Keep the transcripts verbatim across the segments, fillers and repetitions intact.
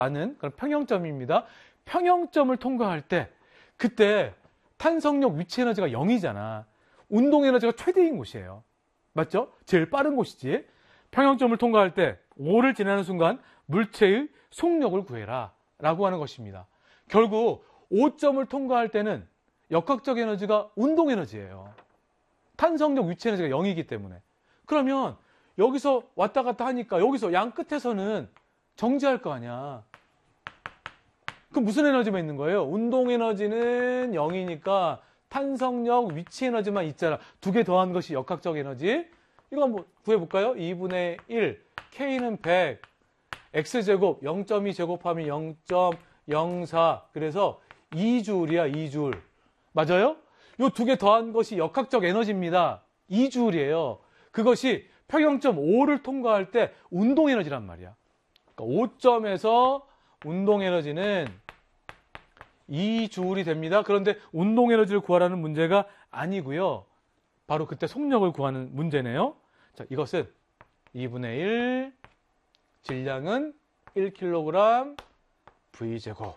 아는 그런 평형점입니다. 평형점을 통과할 때 그때 탄성력 위치 에너지가 영이잖아. 운동 에너지가 최대인 곳이에요. 맞죠? 제일 빠른 곳이지. 평형점을 통과할 때 오를 지나는 순간 물체의 속력을 구해라 라고 하는 것입니다. 결국 오 점을 통과할 때는 역학적 에너지가 운동 에너지예요. 탄성력 위치 에너지가 영이기 때문에. 그러면 여기서 왔다 갔다 하니까 여기서 양 끝에서는 정지할 거 아니야. 그럼 무슨 에너지만 있는 거예요? 운동 에너지는 영이니까 탄성력 위치 에너지만 있잖아. 두 개 더한 것이 역학적 에너지. 이거 한번 구해볼까요? 이분의 일, K는 백, X제곱 영 점 이 제곱하면 영 점 영사. 그래서 이 줄이야, 이 줄. 맞아요? 요 두 개 더한 것이 역학적 에너지입니다. 이 줄이에요. 그것이 평형점 오를 통과할 때 운동 에너지란 말이야. 그러니까 오 점에서 운동 에너지는 이 줄이 됩니다. 그런데 운동 에너지를 구하라는 문제가 아니고요. 바로 그때 속력을 구하는 문제네요. 자, 이것은 이분의 일, 질량은 일 킬로그램 V제곱.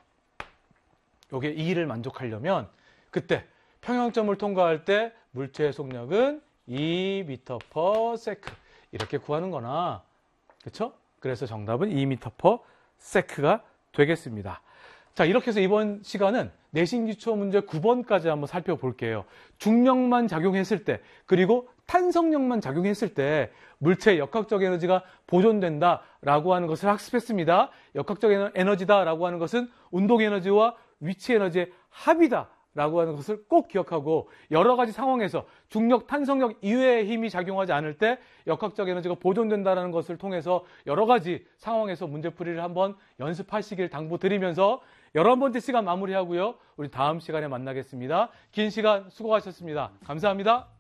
요게 이를 만족하려면 그때 평형점을 통과할 때 물체의 속력은 이 미터 퍼 세컨드 이렇게 구하는 거나, 그렇죠? 그래서 정답은 이 미터 퍼 세컨드가 되겠습니다. 자, 이렇게 해서 이번 시간은 내신 기초 문제 구 번까지 한번 살펴볼게요. 중력만 작용했을 때, 그리고 탄성력만 작용했을 때 물체의 역학적 에너지가 보존된다라고 하는 것을 학습했습니다. 역학적 에너지다라고 하는 것은 운동 에너지와 위치 에너지의 합이다 라고 하는 것을 꼭 기억하고, 여러 가지 상황에서 중력, 탄성력 이외의 힘이 작용하지 않을 때 역학적 에너지가 보존된다는 것을 통해서 여러 가지 상황에서 문제풀이를 한번 연습하시길 당부드리면서 열한 번째 시간 마무리하고요. 우리 다음 시간에 만나겠습니다. 긴 시간 수고하셨습니다. 감사합니다.